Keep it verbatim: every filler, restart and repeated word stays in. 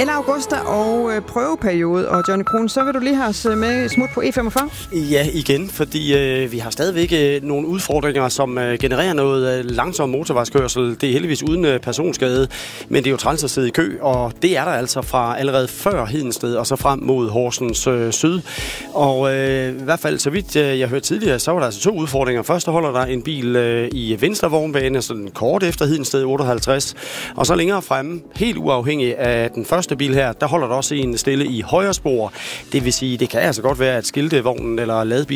Ella Augusta og øh, prøveperiode, og Johnny Krohn, så vil du lige have os med smut på E femogfyrre? Ja, igen, fordi øh, vi har stadigvæk øh, nogle udfordringer, som øh, genererer noget øh, langsom motorvejskørsel. Det er heldigvis uden øh, personskade, men det er jo træls at sidde i kø, og det er der altså fra allerede før Hedensted og så frem mod Horsens øh, syd. Og øh, i hvert fald, så vidt øh, jeg hørte tidligere, så var der altså to udfordringer. Først der holder der en bil øh, i venstre vognbane, sådan kort efter Hedensted otteoghalvtreds, og så længere fremme, helt uafhængig af den første bil her, der holder der også en stille i højre spor. Det vil sige, det kan altså godt være, at skiltevognen eller ladebilen